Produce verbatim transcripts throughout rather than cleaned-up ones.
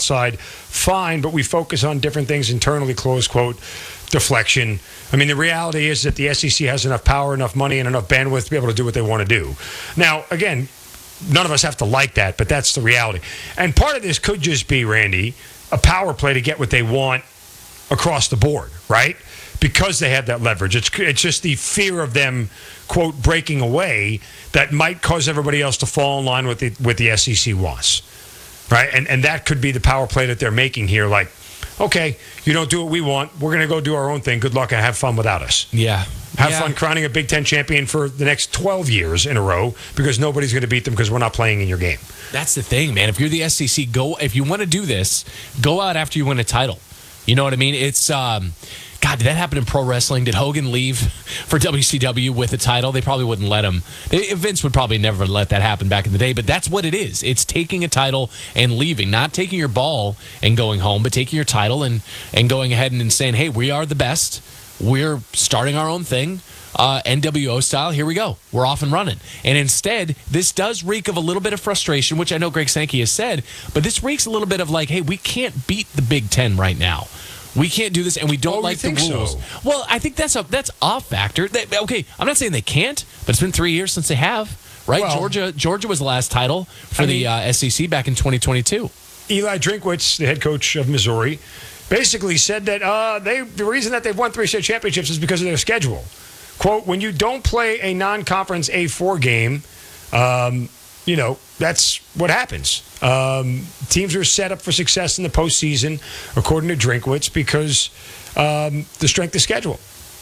outside, fine, but we focus on different things internally, close quote, deflection. I mean, the reality is that the S E C has enough power, enough money, and enough bandwidth to be able to do what they want to do. Now, again, none of us have to like that, but that's the reality. And part of this could just be, Randy, a power play to get what they want across the board, right? Because they have that leverage. It's it's just the fear of them, quote, breaking away that might cause everybody else to fall in line with the with the S E C wants, right? And and that could be the power play that they're making here. Like, okay, you don't do what we want. We're going to go do our own thing. Good luck and have fun without us. Yeah. Have yeah. fun crowning a Big Ten champion for the next twelve years in a row because nobody's going to beat them because we're not playing in your game. That's the thing, man. If you're the S E C, go. If you want to do this, go out after you win a title. You know what I mean? It's, um, God, did that happen in pro wrestling? Did Hogan leave for W C W with a title? They probably wouldn't let him. Vince would probably never let that happen back in the day, but that's what it is. It's taking a title and leaving, not taking your ball and going home, but taking your title and, and going ahead and, and saying, hey, we are the best. We're starting our own thing. Uh, N W O style, here we go. We're off and running. And instead, this does reek of a little bit of frustration, which I know Greg Sankey has said, but this reeks a little bit of like, hey, we can't beat the Big Ten right now. We can't do this, and we don't oh, like the rules. So? Well, I think that's a that's a factor. They, okay, I'm not saying they can't, but it's been three years since they have, right? Well, Georgia Georgia was the last title for I the mean, uh, S E C back in twenty twenty-two. Eli Drinkwitz, the head coach of Missouri, basically said that uh, they the reason that they've won three state championships is because of their schedule. Quote, when you don't play a non-conference A four game, um, you know, that's what happens. Um, teams are set up for success in the postseason, according to Drinkwitz, because um, the strength of schedule.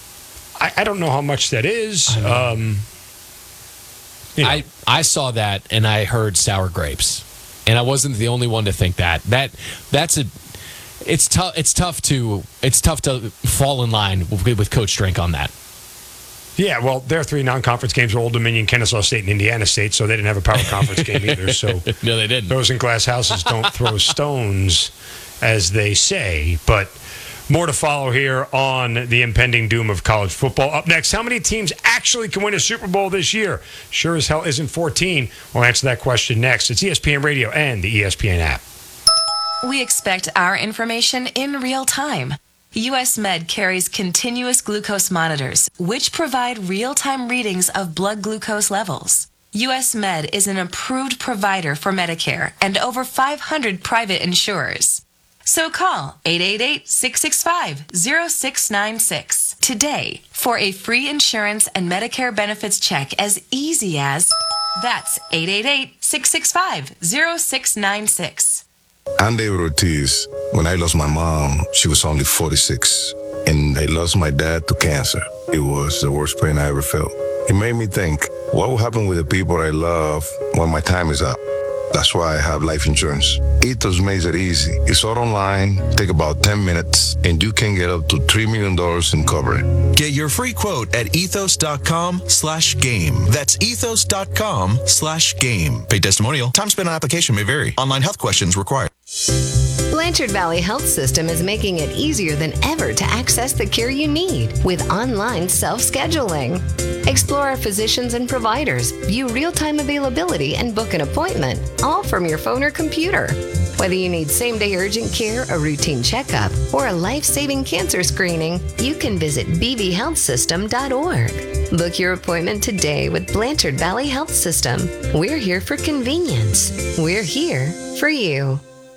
I, I don't know how much that is. I, um, you know. I, I saw that, and I heard sour grapes. And I wasn't the only one to think that. That that's a it's tough it's tough to it's tough to fall in line with, with Coach Drink on that. Yeah, well, their three non-conference games were Old Dominion, Kennesaw State, and Indiana State, so they didn't have a power conference game either. So no, they didn't. Those in glass houses don't throw stones, as they say. But more to follow here on the impending doom of college football. Up next, how many teams actually can win a Super Bowl this year? Sure as hell isn't fourteen. We'll answer that question next. It's E S P N Radio and the E S P N app. We expect our information in real time. U S Med carries continuous glucose monitors, which provide real-time readings of blood glucose levels. U S Med is an approved provider for Medicare and over five hundred private insurers. So call eight eight eight, six six five, zero six nine six today for a free insurance and Medicare benefits check as easy as, that's eight eight eight, six six five, zero six nine six. I'm David Ortiz. When I lost my mom, she was only forty-six, and I lost my dad to cancer. It was the worst pain I ever felt. It made me think, what will happen with the people I love when my time is up? That's why I have life insurance. Ethos makes it easy. It's all online, take about ten minutes, and you can get up to three million dollars in coverage. Get your free quote at ethos.com slash game. That's ethos.com slash game. Paid testimonial. Time spent on application may vary. Online health questions required. Blanchard Valley Health System is making it easier than ever to access the care you need with online self-scheduling. Explore our physicians and providers, view real-time availability, and book an appointment, all from your phone or computer. Whether you need same-day urgent care, a routine checkup, or a life-saving cancer screening, you can visit b v health system dot org. Book your appointment today with Blanchard Valley Health System. We're here for convenience. We're here for you.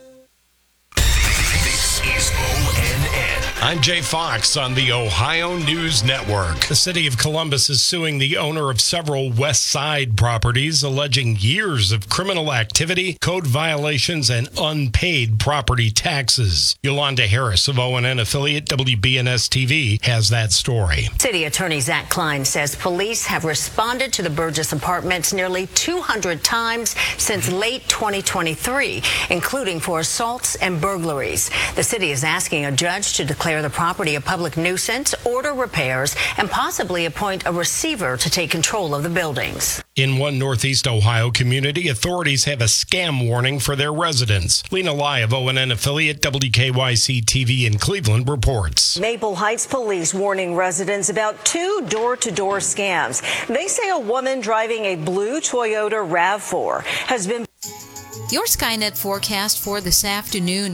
I'm Jay Fox on the Ohio News Network. The city of Columbus is suing the owner of several West Side properties, alleging years of criminal activity, code violations, and unpaid property taxes. Yolanda Harris of O N N affiliate W B N S T V has that story. City Attorney Zach Klein says police have responded to the Burgess apartments nearly two hundred times since late twenty twenty-three, including for assaults and burglaries. The city is asking a judge to declare the property a public nuisance, order repairs, and possibly appoint a receiver to take control of the buildings. In one Northeast Ohio community, authorities have a scam warning for their residents. Lena Lai of O N N affiliate W K Y C T V in Cleveland reports. Maple Heights police warning residents about two door-to-door scams. They say a woman driving a blue Toyota RAV four has been... Your Skynet forecast for this afternoon.